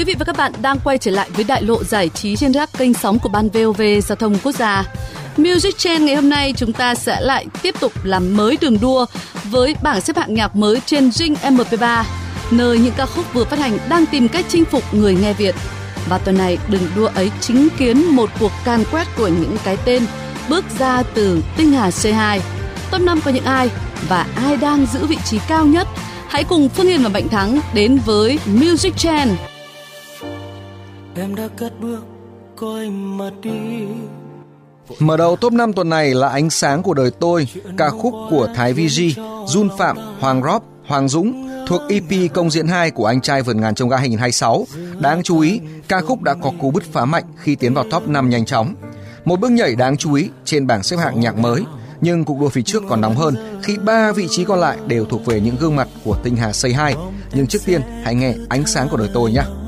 Quý vị và các bạn đang quay trở lại với đại lộ giải trí trên các kênh sóng của Ban VOV Giao thông Quốc gia. Music Trend ngày hôm nay chúng ta sẽ lại tiếp tục làm mới đường đua với bảng xếp hạng nhạc mới trên Zing MP3, nơi những ca khúc vừa phát hành đang tìm cách chinh phục người nghe Việt. Và tuần này đường đua ấy chứng kiến một cuộc càn quét của những cái tên bước ra từ tinh hà C2. Top 5 có những ai và ai đang giữ vị trí cao nhất? Hãy cùng Phương Hiền và Mạnh Thắng đến với Music Trend. Em đã cất bước coi mà đi. Mở đầu top 5 tuần này là Ánh sáng của đời tôi, ca khúc của Thái VG, Jun Phạm, Hoàng Róp, Hoàng Dũng thuộc EP Công diễn 2 của Anh trai vượt ngàn chông gai 2026. Đáng chú ý, ca khúc đã có cú bứt phá mạnh khi tiến vào top 5 nhanh chóng. Một bước nhảy đáng chú ý trên bảng xếp hạng nhạc mới, nhưng cuộc đua phía trước còn nóng hơn khi 3 vị trí còn lại đều thuộc về những gương mặt của tinh hà Say Hi. Nhưng trước tiên, hãy nghe Ánh sáng của đời tôi nhé.